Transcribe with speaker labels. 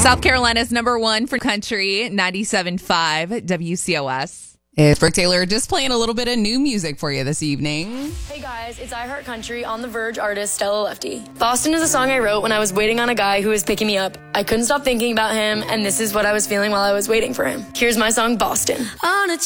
Speaker 1: South Carolina's number one for country, 97.5 WCOS. It's Brooke Taylor just playing a little bit of new music for you this evening.
Speaker 2: Hey guys, it's I Heart Country on The Verge artist Stella Lefty. Boston is a song I wrote when I was waiting on a guy who was picking me up. I couldn't stop thinking about him, and this is what I was feeling while I was waiting for him. Here's my song, Boston. On a